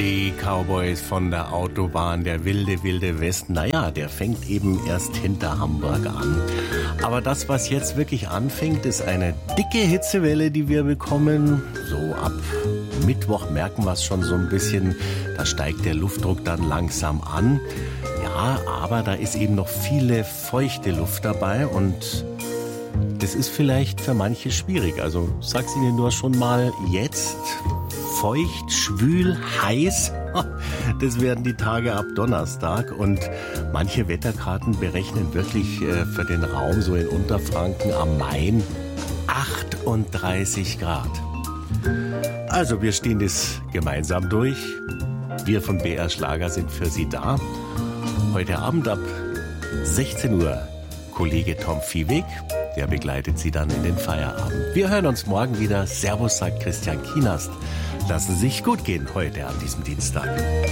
Die Cowboys von der Autobahn, der wilde, wilde Westen, naja, der fängt eben erst hinter Hamburg an. Aber das, was jetzt wirklich anfängt, ist eine dicke Hitzewelle, die wir bekommen. So ab Mittwoch merken wir es schon so ein bisschen. Da steigt der Luftdruck dann langsam an. Ja, aber da ist eben noch viele feuchte Luft dabei und das ist vielleicht für manche schwierig. Also sag's Ihnen nur schon mal jetzt. Feucht, schwül, heiß, das werden die Tage ab Donnerstag und manche Wetterkarten berechnen wirklich für den Raum so in Unterfranken am Main 38 Grad. Also wir stehen das gemeinsam durch. Wir von BR Schlager sind für Sie da. Heute Abend ab 16 Uhr Kollege Tom Viehweg, der begleitet Sie dann in den Feierabend. Wir hören uns morgen wieder. Servus, sagt Christian Kienast. Lassen Sie sich gut gehen heute an diesem Dienstag.